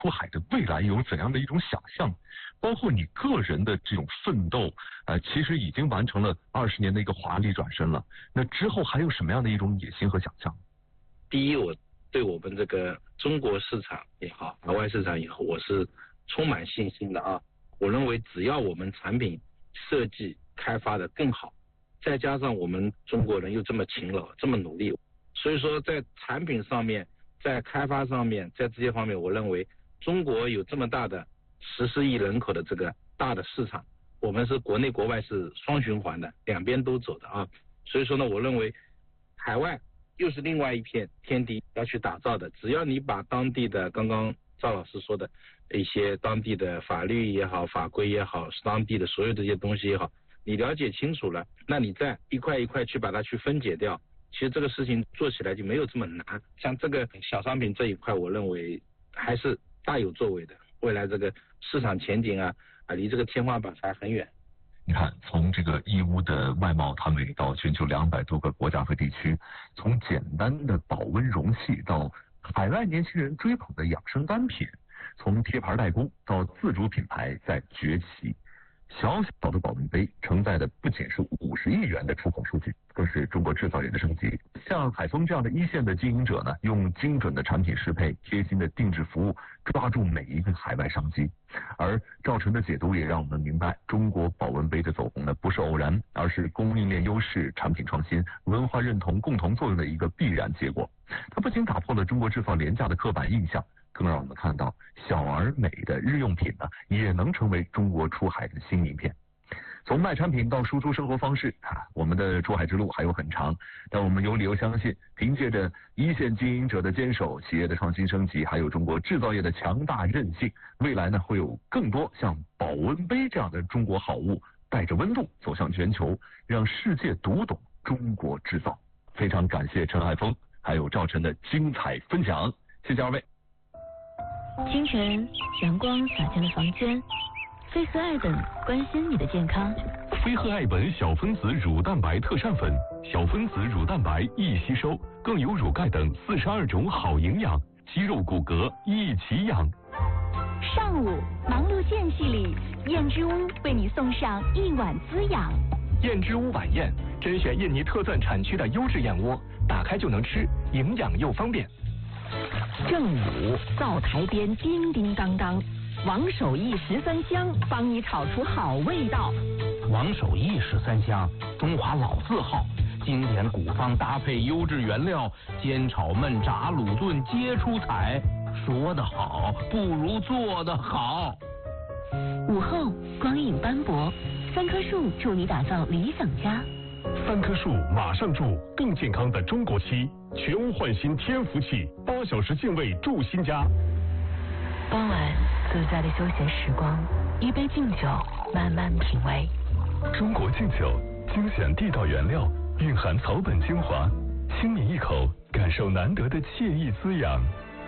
出海的未来有怎样的一种想象？包括你个人的这种奋斗，其实已经完成了20年的一个华丽转身了。那之后还有什么样的一种野心和想象？ 第一，我对我们这个中国市场也好，海外市场也好，我是充满信心的啊。我认为只要我们产品设计开发的更好，再加上我们中国人又这么勤劳，这么努力，所以说在产品上面，在开发上面，在这些方面，我认为中国有这么大的14亿人口的这个大的市场，我们是国内国外是双循环的，两边都走的啊。所以说呢，我认为海外又是另外一片天地要去打造的。只要你把当地的刚刚赵老师说的一些当地的法律也好，法规也好，当地的所有这些东西也好，你了解清楚了，那你再一块一块去把它去分解掉，其实这个事情做起来就没有这么难。像这个小商品这一块，我认为还是大有作为的，未来这个市场前景离这个天花板还很远。 你看，从这个义乌的外贸摊位到全球200多个国家和地区，从简单的保温容器到海外年轻人追捧的养生单品，从贴牌代工到自主品牌在崛起。小小的保温杯承载的不仅是50亿元的出口数据，更是中国制造业的升级。像海丰这样的一线的经营者呢，用精准的产品适配、贴心的定制服务，抓住每一个海外商机。而赵晨的解读也让我们明白，中国保温杯的走红呢，不是偶然，而是供应链优势、产品创新、文化认同共同作用的一个必然结果。它不仅打破了中国制造廉价的刻板印象，更让我们看到小而美的日用品呢，也能成为中国出海的新名片。从卖产品到输出生活方式我们的出海之路还有很长，但我们有理由相信，凭借着一线经营者的坚守、企业的创新升级，还有中国制造业的强大韧性，未来呢会有更多像保温杯这样的中国好物带着温度走向全球，让世界读懂中国制造。非常感谢陈海峰还有赵晨的精彩分享，谢谢二位。 清晨，阳光洒进了房间。飞鹤爱本关心你的健康。 飞鹤爱本小分子乳蛋白特膳粉，小分子乳蛋白易吸收，更有乳钙等42种好营养，肌肉骨骼一起养。 上午忙碌间隙里，燕之屋为你送上一碗滋养。 燕之屋晚宴，甄选印尼特赞产区的优质燕窝，打开就能吃，营养又方便。 正午灶台边叮叮当当，王守义13香帮你炒出好味道。 王守义13香，中华老字号，经典古方搭配优质原料，煎炒焖炸卤炖皆出彩。说得好，不如做得好。 午后光影斑驳，3棵树助你打造理想家。 3棵树马上住更健康的中国漆，全屋焕新天福气，8小时净味住新家。 傍晚自在的休闲时光，一杯敬酒，慢慢品味。 中国敬酒，精选地道原料，蕴含草本精华，轻抿一口，感受难得的惬意滋养。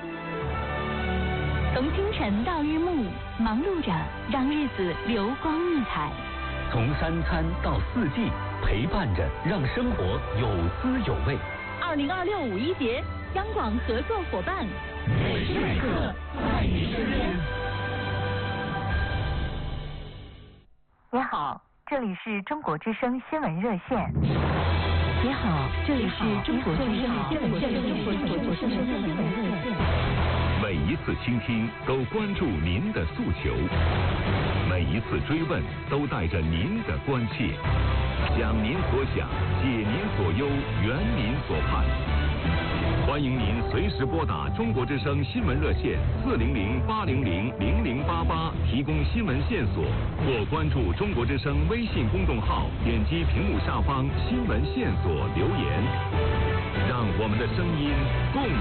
从清晨到日暮，忙碌着让日子流光溢彩。 从3餐到4季，陪伴着让生活有滋有味。 2026五一节，央广合作伙伴， 每时每刻在你身边。 你好，这里是中国之声新闻热线。 你好，这里是中国之声新闻热线。 每一次倾听都关注您的诉求，每一次追问都带着您的关切，讲您所想，解您所忧，圆您所盼。欢迎您随时拨打中国之声新闻热线400-800-0088提供新闻线索，或关注中国之声微信公众号，点击屏幕下方新闻线索留言，让我们的声音共